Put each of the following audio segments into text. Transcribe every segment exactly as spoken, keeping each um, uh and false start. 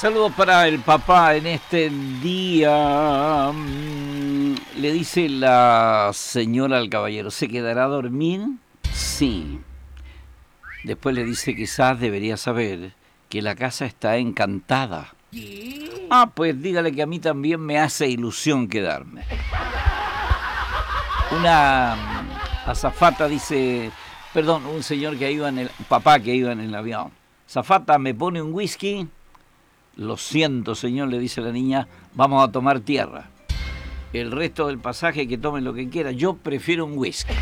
Saludos para el papá en este día. Le dice la señora al caballero, ¿se quedará a dormir? Sí. Después le dice, quizás debería saber que la casa está encantada. Ah, pues dígale que a mí también me hace ilusión quedarme. Una azafata dice, perdón, un señor que iba en el, papá que iba en el avión. Azafata, ¿me pone un whisky? Lo siento, señor, le dice la niña, vamos a tomar tierra. El resto del pasaje que tomen lo que quieran. Yo prefiero un whisky.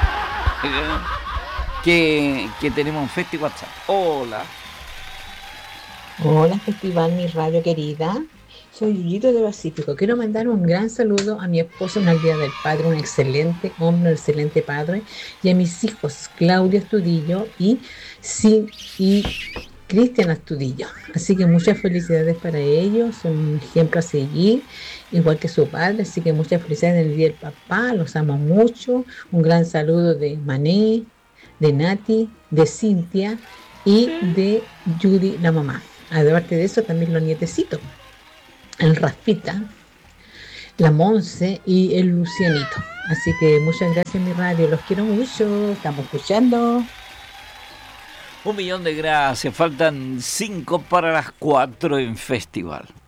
que, que tenemos un Festi WhatsApp. Hola. Hola, Festival, mi radio querida. Soy Yuyito de Pacífico. Quiero mandar un gran saludo a mi esposo en el Día del Padre, un excelente hombre, un excelente padre, y a mis hijos, Claudio Astudillo y, sí, y Cristian Astudillo. Así que muchas felicidades para ellos, son un ejemplo a seguir, igual que su padre. Así que muchas felicidades en el Día del Papá, los amo mucho. Un gran saludo de Mané, de Nati, de Cintia y de Judy, la mamá. Aparte de eso, también los nietecitos, el Rafita, la Monse y el Lucianito. Así que muchas gracias, mi radio, los quiero mucho, estamos escuchando. Un millón de gracias, faltan cinco para las cuatro en Festival.